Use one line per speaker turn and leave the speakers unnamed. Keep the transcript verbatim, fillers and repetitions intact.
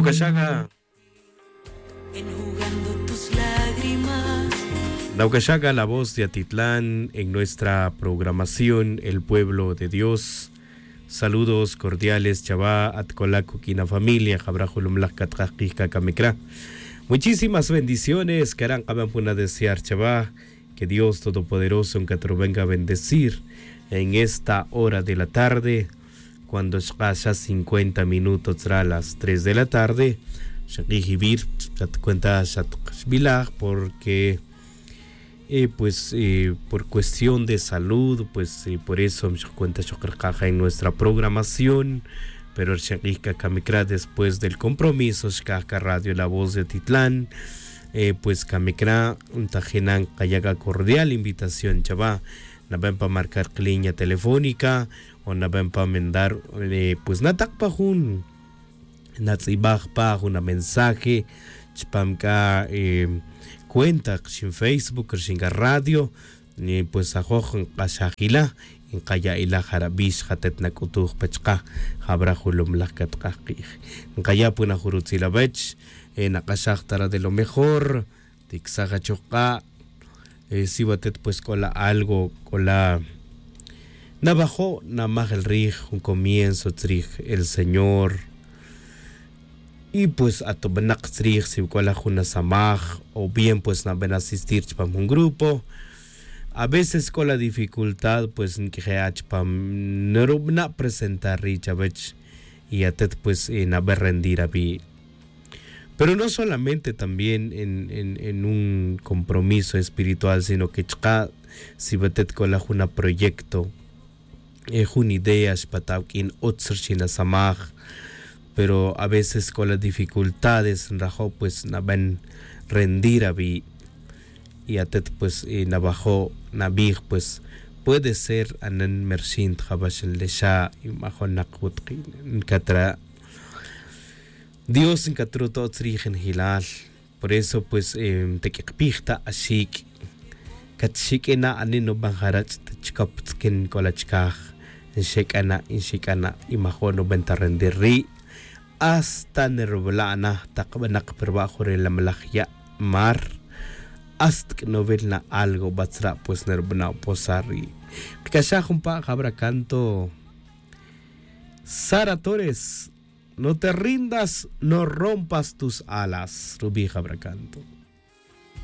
Naukashaga.
Enjugando tus lágrimas.
Naukashaga, la voz de Atitlán en nuestra programación El Pueblo de Dios. Saludos cordiales, Chabá, Atkolaku, Kina familia, Jabrajulumlak, Katkajika, Kamikra. Muchísimas bendiciones que harán Kabampuna desear, Chabá, que Dios Todopoderoso en Catro venga a bendecir en esta hora de la tarde, cuando ya cincuenta minutos será las tres de la tarde. Shakihibir, cuenta Shatkashbilah, porque eh, pues eh, por cuestión de salud, pues eh, por eso me cuenta Shokarkaja en nuestra programación. Pero el Shakika Kamikra, después del compromiso, Shkaka Radio La Voz de Titlán, eh, pues Kamikra, un tajenan kayaga cordial invitación, Chabá, na ven para marcar línea telefónica, o na ven para mandar, eh, pues natakpajun, natzibajpa, una mensaje, chpamka, eh, cuenta, en Facebook, en radio, eh, pues ajojan kashajila, en kaya ila jarabish hatet nakutuj pechka habrajulum lakatkaqij en kaya puna jurutzilabech en akashaktara de lo mejor tiksaga choka eh, si batet pues cola algo cola nabajo namaj el rij un comienzo trij el Señor y pues a tobanak trij si cola juna samaj o bien pues na ven asistir para un grupo. A veces con la dificultad, pues, en que pam no presentar richavech y a tet pues en haber rendir a mí. Pero no solamente también en, en, en un compromiso espiritual, sino que chka si betet con la juna proyecto, eh, jun ideas pataukin otzer china samaj, pero a veces con las dificultades rajo pues na ven rendir a mí. Y atet pues en abajo nabig pues puede ser anan mershint habashel lesha y mahon nakutqin katra Dios en katro totsrigen hilal. Por eso pues eh, tekikpihta ashik katshikena anino banharach chkaptskin kolachkaj enshekana enshekana y mahon no bentarrenderri hasta nerblana takbanak perbajore la malajya mar hasta novel na algo batsra pues nerbna posari kasha humpa cabra canto Sara Torres, no te rindas, no rompas tus alas, Rubí Cabra canto.